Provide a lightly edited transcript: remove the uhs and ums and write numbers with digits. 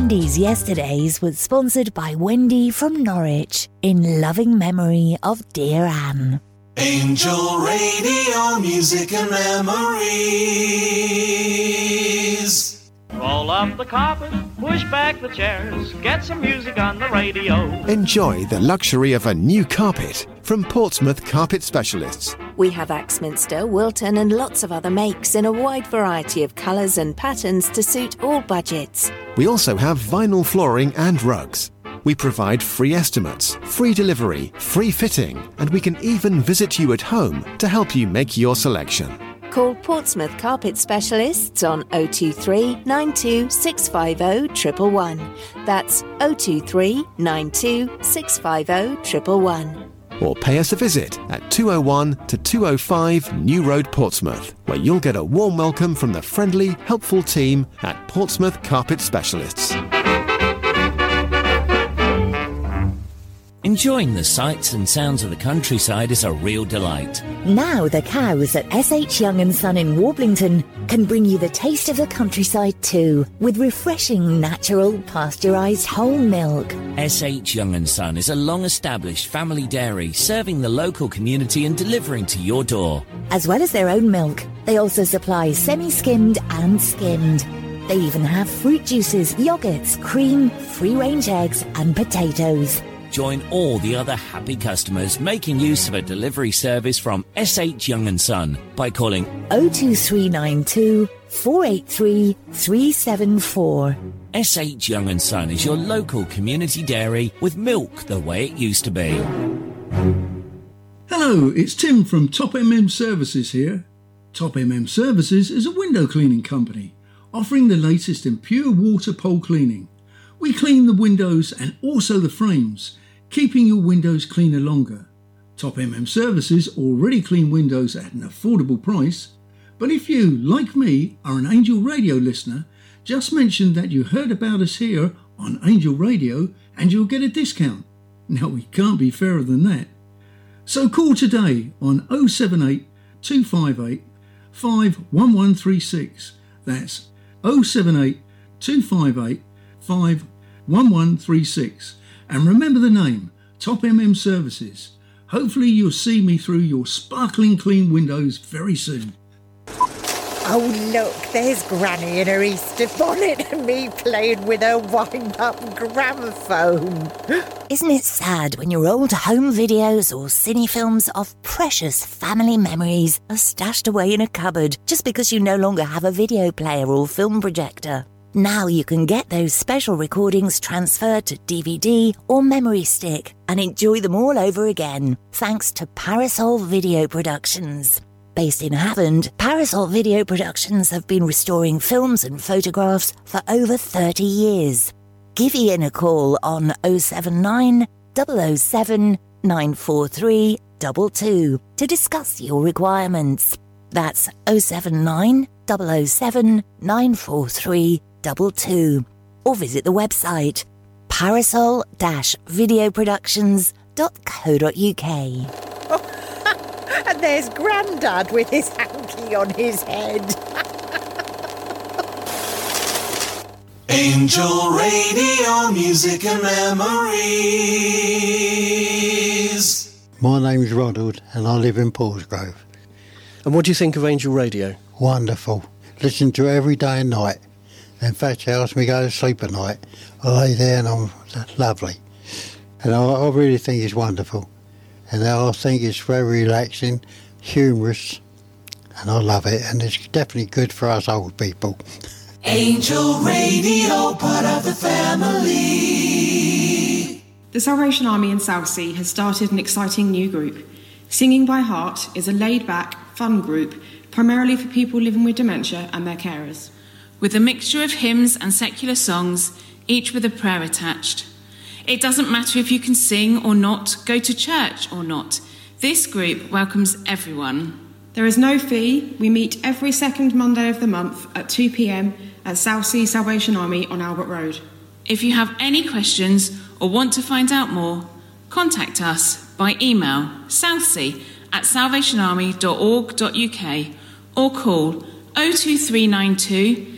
Wendy's Yesterdays was sponsored by Wendy from Norwich in loving memory of dear Anne. Angel Radio, music and memories. Roll up the carpet, push back the chairs, get some music on the radio. Enjoy the luxury of a new carpet from Portsmouth Carpet Specialists. We have Axminster, Wilton and lots of other makes in a wide variety of colours and patterns to suit all budgets. We also have vinyl flooring and rugs. We provide free estimates, free delivery, free fitting, and we can even visit you at home to help you make your selection. Call Portsmouth Carpet Specialists on 023 92 650 111. That's 023 92 650 111. Or pay us a visit at 201 to 205 New Road, Portsmouth, where you'll get a warm welcome from the friendly, helpful team at Portsmouth Carpet Specialists. Enjoying the sights and sounds of the countryside is a real delight. Now the cows at S.H. Young & Son in Warblington can bring you the taste of the countryside too, with refreshing, natural, pasteurised whole milk. S.H. Young & Son is a long-established family dairy serving the local community and delivering to your door. As well as their own milk, they also supply semi-skimmed and skimmed. They even have fruit juices, yoghurts, cream, free-range eggs and potatoes. Join all the other happy customers making use of a delivery service from S.H. Young & Son by calling 02392 483 374. S.H. Young & Son is your local community dairy with milk the way it used to be. Hello, it's Tim from Top MM Services here. Top MM Services is a window cleaning company offering the latest in pure water pole cleaning. We clean the windows and also the frames, keeping your windows cleaner longer. Top MM Services already clean windows at an affordable price, but if you, like me, are an Angel Radio listener, just mention that you heard about us here on Angel Radio and you'll get a discount. Now we can't be fairer than that. So call today on 078 258 51136. That's 078 258 51136, and remember the name, Top MM Services. Hopefully you'll see me through your sparkling clean windows very soon. Oh look, there's Granny in her Easter bonnet and me playing with her wind-up gramophone. Isn't it sad when your old home videos or cine films of precious family memories are stashed away in a cupboard just because you no longer have a video player or film projector? Now you can get those special recordings transferred to DVD or memory stick and enjoy them all over again, thanks to Parasol Video Productions. Based in Havant, Parasol Video Productions have been restoring films and photographs for over 30 years. Give Ian a call on 079 007 943 22 to discuss your requirements. That's 079 007 943 22, or visit the website parasol-videoproductions.co.uk. Oh, and there's Grandad with his hanky on his head. Angel Radio, music and memories. My name's Ronald and I live in Paulsgrove. And what do you think of Angel Radio? Wonderful. Listen to it every day and night. In fact, it helps me go to sleep at night. I lay there and I'm lovely. And I really think it's wonderful. And I think it's very relaxing, humorous, and I love it. And it's definitely good for us old people. Angel Radio, part of the family. The Salvation Army in Southsea has started an exciting new group. Singing by Heart is a laid-back, fun group, primarily for people living with dementia and their carers. With a mixture of hymns and secular songs, each with a prayer attached. It doesn't matter if you can sing or not, go to church or not. This group welcomes everyone. There is no fee. We meet every second Monday of the month at 2 p.m. at Southsea Salvation Army on Albert Road. If you have any questions or want to find out more, contact us by email southsea@salvationarmy.org.uk or call 02392